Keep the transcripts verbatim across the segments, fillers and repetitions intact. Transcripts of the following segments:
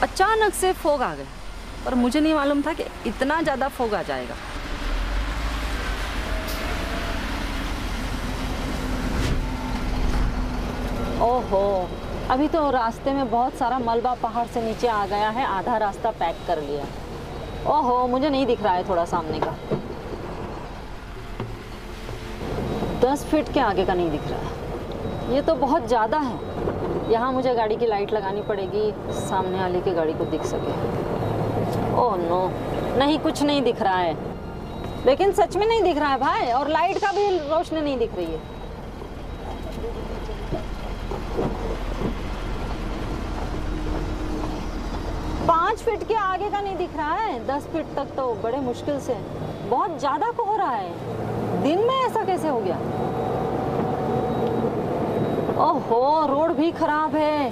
अचानक से फॉग आ गया, पर मुझे नहीं मालूम था कि इतना ज़्यादा फॉग आ जाएगा। ओहो, अभी तो रास्ते में बहुत सारा मलबा पहाड़ से नीचे आ गया है, आधा रास्ता पैक कर लिया। ओहो, मुझे नहीं दिख रहा है थोड़ा सामने का, दस फीट के आगे का नहीं दिख रहा है। ये तो बहुत ज़्यादा है। यहाँ मुझे गाड़ी की लाइट लगानी पड़ेगी, सामने वाले की गाड़ी को दिख सके। ओह नो, नहीं कुछ नहीं दिख रहा है, लेकिन सच में नहीं दिख रहा है भाई, और लाइट का भी रोशनी नहीं दिख रही है। पाँच फीट के आगे का नहीं दिख रहा है, दस फीट तक तो बड़े मुश्किल से। बहुत ज्यादा हो रहा है, दिन में ऐसा कैसे हो गया? ओहो, रोड भी खराब है,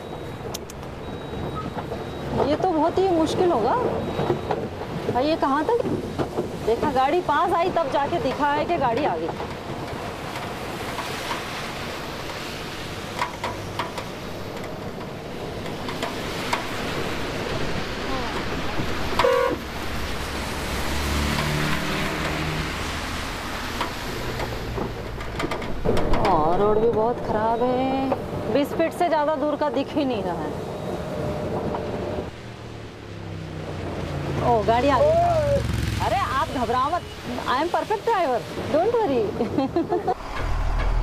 ये तो बहुत ही मुश्किल होगा भाई। ये कहाँ तक देखा, गाड़ी पास आई तब जाके दिखा है कि गाड़ी आ गई। रोड भी बहुत खराब है, बीस फीट से ज्यादा दूर का दिख ही नहीं रहा है। ओ, गाड़ी आ गई। अरे आप घबराओ मत, I am perfect driver, don't worry.